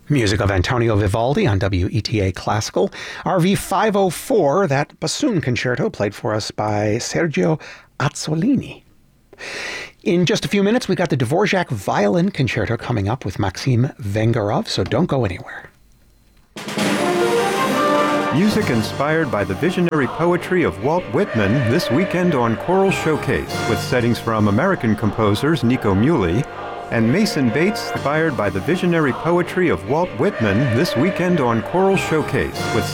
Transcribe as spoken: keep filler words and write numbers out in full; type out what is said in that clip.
Music of Antonio Vivaldi on W E T A Classical. R V five oh four, that bassoon concerto played for us by Sergio Azzolini. In just a few minutes, we got the Dvorak Violin Concerto coming up with Maxim Vengerov, so don't go anywhere. Music inspired by the visionary poetry of Walt Whitman this weekend on Choral Showcase, with settings from American composers Nico Muhly and Mason Bates, inspired by the visionary poetry of Walt Whitman this weekend on Choral Showcase, with